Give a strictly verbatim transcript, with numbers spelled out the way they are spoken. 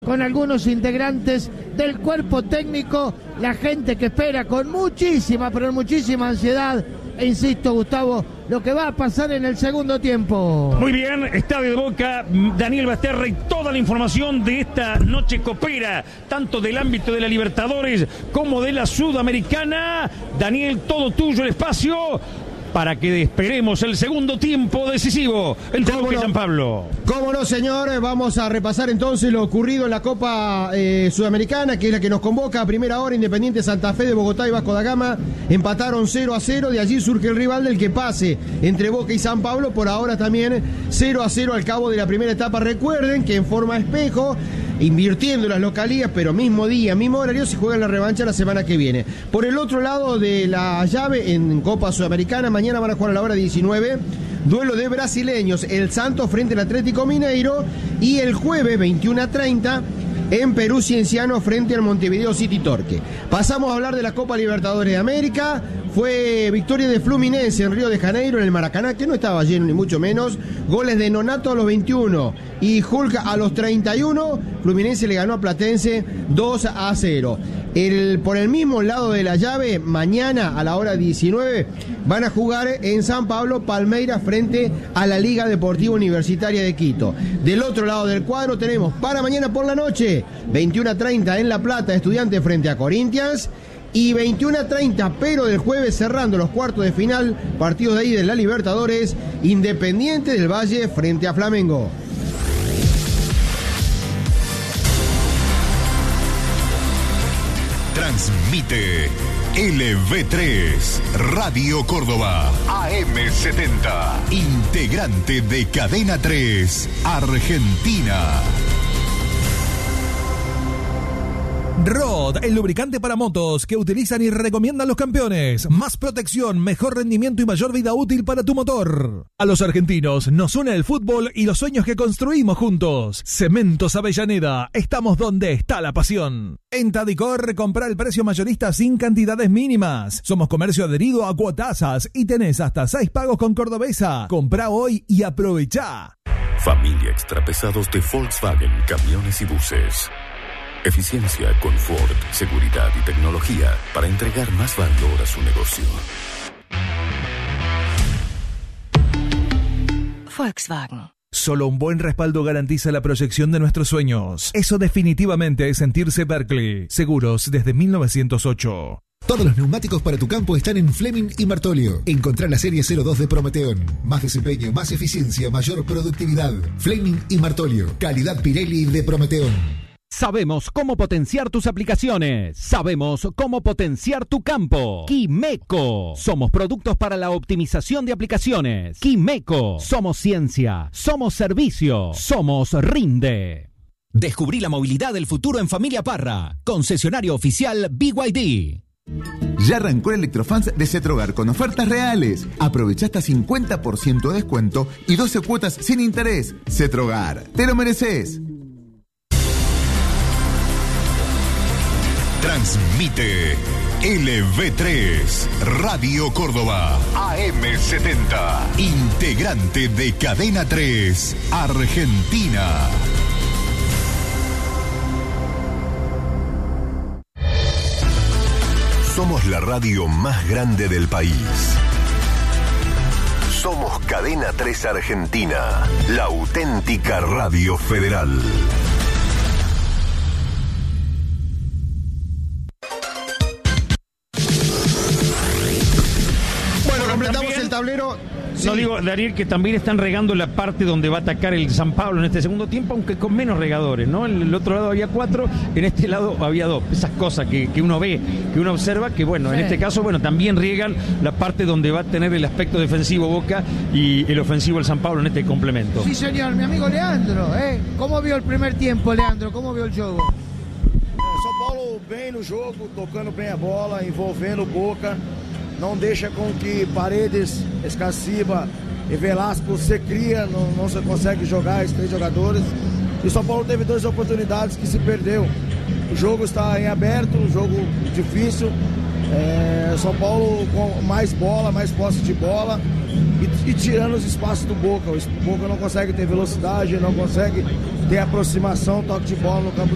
con algunos integrantes del cuerpo técnico, la gente que espera con muchísima, pero muchísima ansiedad, e insisto, Gustavo, lo que va a pasar en el segundo tiempo. Muy bien, Estadio de Boca, Daniel Basterra y toda la información de esta noche copera, tanto del ámbito de la Libertadores como de la Sudamericana. Daniel, todo tuyo el espacio para que esperemos el segundo tiempo decisivo entre Boca y San Pablo. Cómo no, señor, vamos a repasar entonces lo ocurrido en la Copa eh, Sudamericana, que es la que nos convoca a primera hora. Independiente Santa Fe de Bogotá y Vasco da Gama empataron cero a cero, de allí surge el rival del que pase entre Boca y San Pablo, por ahora también cero a cero al cabo de la primera etapa. Recuerden que en forma espejo, invirtiendo las localías, pero mismo día, mismo horario, se juega la revancha la semana que viene. Por el otro lado de la llave, en Copa Sudamericana, mañana van a jugar a la hora diecinueve, duelo de brasileños, el Santos frente al Atlético Mineiro, y el jueves veintiuno a treinta, en Perú Cienciano frente al Montevideo City Torque. Pasamos a hablar de la Copa Libertadores de América. Fue victoria de Fluminense en Río de Janeiro, en el Maracaná, que no estaba lleno ni mucho menos. Goles de Nonato a los veintiuno y Hulk a los treinta y uno. Fluminense le ganó a Platense dos a cero. El, por el mismo lado de la llave, mañana a la hora diecinueve van a jugar en San Pablo Palmeiras frente a la Liga Deportiva Universitaria de Quito. Del otro lado del cuadro tenemos para mañana por la noche, veintiuno a treinta en La Plata, Estudiantes frente a Corinthians, y veintiuno a treinta, pero del jueves cerrando los cuartos de final, partidos de ahí de la Libertadores, Independiente del Valle frente a Flamengo. Transmite L V tres, Radio Córdoba, A M setenta, integrante de Cadena tres, Argentina. Rod, el lubricante para motos que utilizan y recomiendan los campeones. Más protección, mejor rendimiento y mayor vida útil para tu motor. A los argentinos nos une el fútbol y los sueños que construimos juntos. Cementos Avellaneda, estamos donde está la pasión. En Tadicor, compra el precio mayorista sin cantidades mínimas. Somos comercio adherido a Cuotasas y tenés hasta seis pagos con Cordobesa. Comprá hoy y aprovechá. Familia Extrapesados de Volkswagen, camiones y buses. Eficiencia, confort, seguridad y tecnología para entregar más valor a su negocio. Volkswagen. Solo un buen respaldo garantiza la proyección de nuestros sueños. Eso definitivamente es sentirse Berkeley. Seguros desde mil novecientos ocho. Todos los neumáticos para tu campo están en Fleming y Martolio. Encontrá la serie cero dos de Prometeon. Más desempeño, más eficiencia, mayor productividad. Fleming y Martolio. Calidad Pirelli de Prometeon. Sabemos cómo potenciar tus aplicaciones. Sabemos cómo potenciar tu campo. Quimeco. Somos productos para la optimización de aplicaciones. Quimeco. Somos ciencia. Somos servicio. Somos Rinde. Descubrí la movilidad del futuro en Familia Parra. Concesionario oficial B Y D. Ya arrancó el Electrofans de Cetrogar con ofertas reales. Aprovecha hasta cincuenta por ciento de descuento y doce cuotas sin interés. Cetrogar, te lo mereces. Transmite L V tres, Radio Córdoba, A M setenta, integrante de Cadena tres, Argentina. Somos la radio más grande del país. Somos Cadena tres Argentina, la auténtica radio federal. Completamos el tablero. Sí. No digo, Daniel, que también están regando la parte donde va a atacar el San Pablo en este segundo tiempo, aunque con menos regadores, ¿no? En el otro lado había cuatro, en este lado había dos. Esas cosas que, que uno ve, que uno observa, que bueno, sí. En este caso, bueno, también riegan la parte donde va a tener el aspecto defensivo Boca y el ofensivo el San Pablo en este complemento. Sí, señor, mi amigo Leandro, ¿eh? ¿Cómo vio el primer tiempo, Leandro? ¿Cómo vio el juego? São Paulo bem no jogo, tocando bem a bola, envolvendo Boca. Não deixa com que Paredes, Escaciba e Velasco se cria, não, não se consegue jogar esses três jogadores. E São Paulo teve duas oportunidades que se perdeu. O jogo está em aberto, um jogo difícil. É, São Paulo com mais bola, mais posse de bola e, e tirando os espaços do Boca. O Boca não consegue ter velocidade, não consegue ter aproximação, toque de bola no campo.